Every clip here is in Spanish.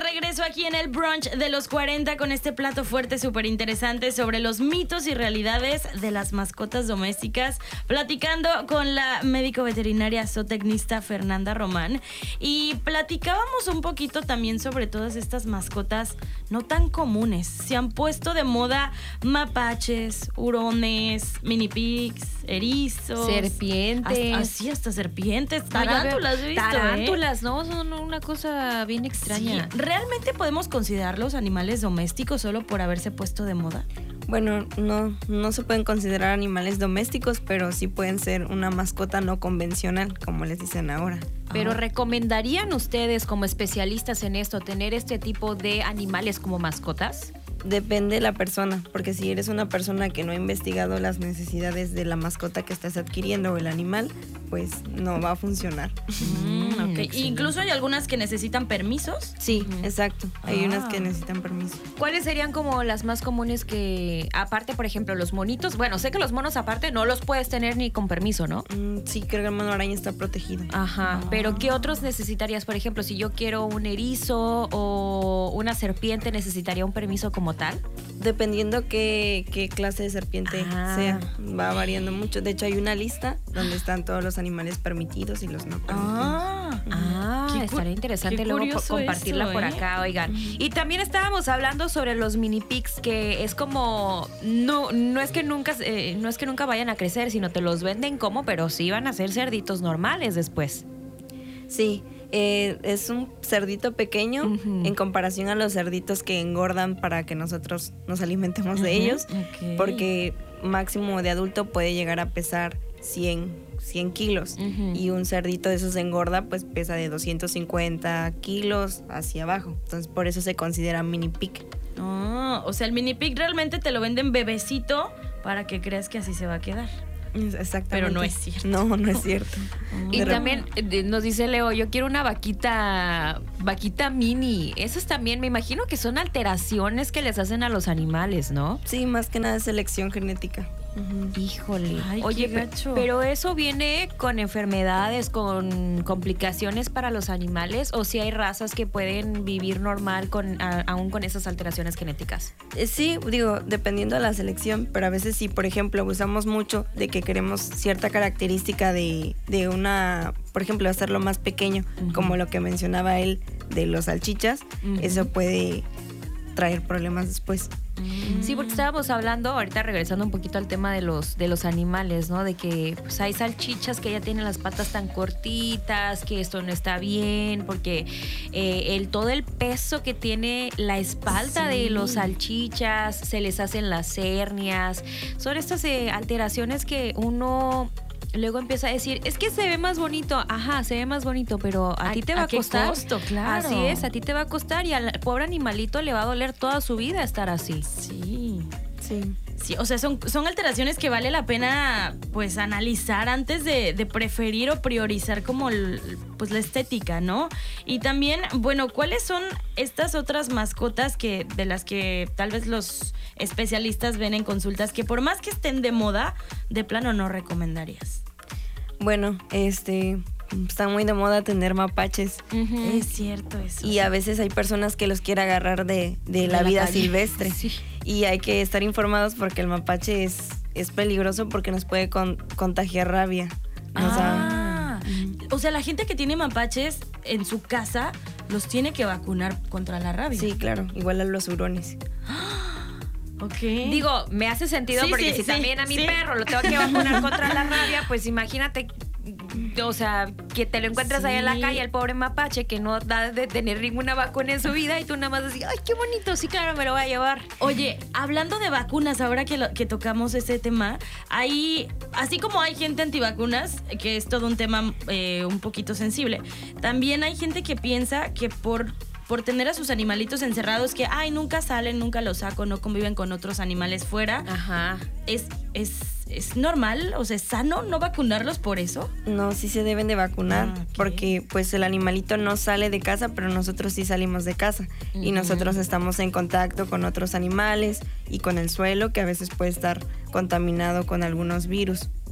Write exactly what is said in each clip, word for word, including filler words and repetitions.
regreso aquí en el brunch de los cuarenta con este plato fuerte súper interesante sobre los mitos y realidades de las mascotas domésticas, platicando con la médico veterinaria zootecnista Fernanda Román, y platicábamos un poquito también sobre todas estas mascotas no tan comunes. Se han puesto de moda mapaches, hurones, mini pigs, erizos, serpientes, hasta, así hasta serpientes, tarántulas, ¿viste? Tarántulas, ¿no? Son una cosa bien extraña. Sí. ¿Realmente podemos considerarlos animales domésticos solo por haberse puesto de moda? Bueno, no, no se pueden considerar animales domésticos, pero sí pueden ser una mascota no convencional, como les dicen ahora. Pero ¿recomendarían ustedes, como especialistas en esto, tener este tipo de animales como mascotas? Depende de la persona, porque si eres una persona que no ha investigado las necesidades de la mascota que estás adquiriendo o el animal, pues no va a funcionar. Mm, okay. ¿Incluso hay algunas que necesitan permisos? Sí, uh-huh. exacto. Hay ah. unas que necesitan permiso. ¿Cuáles serían como las más comunes que, aparte, por ejemplo, los monitos? Bueno, sé que los monos aparte no los puedes tener ni con permiso, ¿no? Mm, sí, creo que el mono araña está protegido. Ajá, ah. pero ¿qué otros necesitarías? Por ejemplo, si yo quiero un erizo o una serpiente, ¿necesitaría un permiso como tal? Dependiendo qué, qué clase de serpiente ah. sea, va variando mucho. De hecho, hay una lista donde están todos los animales permitidos y los no permitidos. Ah, ah qué estaría interesante qué luego compartirla eso, por ¿eh? acá, oigan. Y también estábamos hablando sobre los mini pigs, que es como no no es que nunca eh, no es que nunca vayan a crecer, sino te los venden como, pero sí van a ser cerditos normales después. Sí. Eh, es un cerdito pequeño uh-huh. en comparación a los cerditos que engordan para que nosotros nos alimentemos uh-huh. de ellos, okay. porque máximo de adulto puede llegar a pesar cien kilos uh-huh. y un cerdito de esos engorda, pues pesa de doscientos cincuenta kilos hacia abajo, entonces por eso se considera mini pig. Oh, o sea, el mini pig realmente te lo venden bebecito para que creas que así se va a quedar. Exactamente. Pero no es cierto. No, no es cierto. Y también eh, nos dice Leo, yo quiero una vaquita, vaquita mini. Esas también me imagino que son alteraciones que les hacen a los animales, ¿no? Sí, más que nada es selección genética. Uh-huh. Híjole. Ay, oye, qué gacho. Pero eso viene con enfermedades, con complicaciones para los animales, o si hay razas que pueden vivir normal con a, aún con esas alteraciones genéticas. Eh, sí, digo, dependiendo de la selección, pero a veces sí, por ejemplo, usamos mucho de que queremos cierta característica de, de una, por ejemplo, hacerlo más pequeño, uh-huh. como lo que mencionaba él de los salchichas, uh-huh. eso puede traer problemas después. Sí, porque estábamos hablando, ahorita regresando un poquito al tema de los, de los animales, ¿no? De que pues, hay salchichas que ya tienen las patas tan cortitas, que esto no está bien, porque eh, el, todo el peso que tiene la espalda sí. de los salchichas, se les hacen las hernias. Son estas eh, alteraciones que uno luego empieza a decir, es que se ve más bonito. Ajá, se ve más bonito, pero a, a ti te va a, a costar. ¿Qué costo? Claro. Así es, a ti te va a costar y al pobre animalito le va a doler toda su vida estar así. Sí, sí. Sí, o sea, son, son alteraciones que vale la pena pues analizar antes de, de preferir o priorizar como el, pues la estética, ¿no? Y también, bueno, ¿cuáles son estas otras mascotas que de las que tal vez los especialistas ven en consultas que por más que estén de moda, de plano no recomendarías? Bueno, este... está muy de moda tener mapaches. Uh-huh. Es cierto eso. Y a veces hay personas que los quieren agarrar de, de, de la, la vida calle. silvestre. Sí. Y hay que estar informados porque el mapache es, es peligroso porque nos puede con, contagiar rabia. Ah, o, o sea, la gente que tiene mapaches en su casa los tiene que vacunar contra la rabia. Sí, claro. Igual a los hurones. Ok. Digo, me hace sentido sí, porque sí, si sí, también a mi sí. perro lo tengo que vacunar contra la rabia, pues imagínate, o sea, que te lo encuentras sí. ahí en la calle, el pobre mapache que no da de tener ninguna vacuna en su vida y tú nada más decís, ay, qué bonito, sí, claro, me lo voy a llevar. Oye, hablando de vacunas, ahora que, lo, que tocamos ese tema, hay, así como hay gente antivacunas, que es todo un tema eh, un poquito sensible, también hay gente que piensa que por... por tener a sus animalitos encerrados que, ay, nunca salen, nunca los saco, no conviven con otros animales fuera. Ajá. ¿Es, es, es normal? O sea, ¿es sano no vacunarlos por eso? No, sí se deben de vacunar, ah, okay. porque pues el animalito no sale de casa, pero nosotros sí salimos de casa. Uh-huh. Y nosotros estamos en contacto con otros animales y con el suelo, que a veces puede estar contaminado con algunos virus.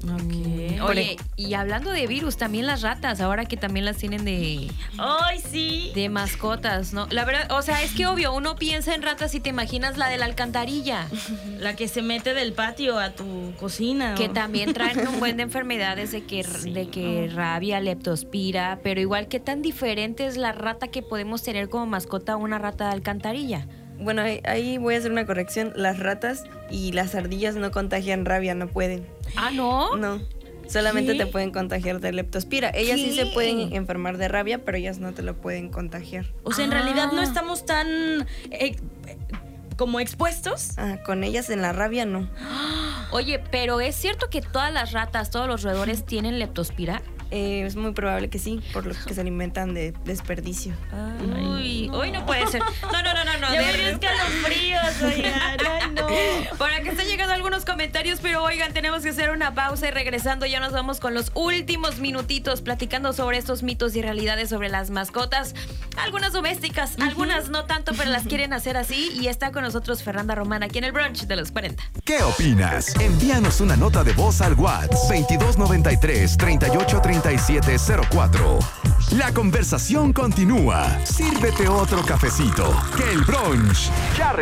Ok. Oye, y hablando de virus, también las ratas, ahora que también las tienen de, ¡Ay, sí! de mascotas, ¿no? La verdad, o sea, es que obvio, uno piensa en ratas y te imaginas la de la alcantarilla. La que se mete del patio a tu cocina. Que ¿no? también traen un buen de enfermedades de que, Sí. de que rabia, leptospira, pero igual, ¿qué tan diferente es la rata que podemos tener como mascota a una rata de alcantarilla? Bueno, ahí, ahí voy a hacer una corrección. Las ratas y las ardillas no contagian rabia, no pueden. Ah, ¿no? No, solamente ¿Qué? te pueden contagiar de leptospira. Ellas sí ¿Qué? se pueden enfermar de rabia, pero ellas no te lo pueden contagiar. O sea, en Ah. realidad no estamos tan eh, como expuestos. Ah, con ellas en la rabia no. Oye, pero ¿es cierto que todas las ratas, todos los roedores tienen leptospira? Eh, es muy probable que sí, por lo que se alimentan de desperdicio. Uy, hoy no puede ser. No, no, no, no, no. Ya de- me dio escalofríos, oigan. Ay, no. Por acá están llegando algunos comentarios, pero oigan, tenemos que hacer una pausa y regresando ya nos vamos con los últimos minutitos platicando sobre estos mitos y realidades sobre las mascotas. Algunas domésticas, algunas no tanto, pero las quieren hacer así. Y está con nosotros Fernanda Román aquí en el brunch de los cuarenta. ¿Qué opinas? Envíanos una nota de voz al WhatsApp veintidós noventa y tres, treinta y ocho, treinta y siete cero cuatro. La conversación continúa. Sírvete otro cafecito, que el brunch ya